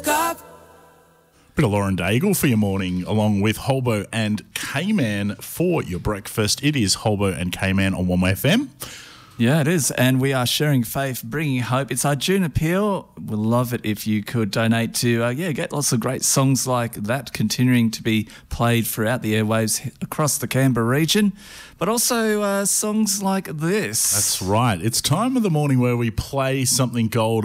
Bit of Lauren Daigle for your morning, along with Holbo and K-Man for your breakfast. It is Holbo and K-Man on 1FM. Yeah, it is. And we are sharing faith, bringing hope. It's our June appeal. We'd love it if you could donate to, get lots of great songs like that continuing to be played throughout the airwaves across the Canberra region, but also songs like this. That's right. It's time of the morning where we play something gold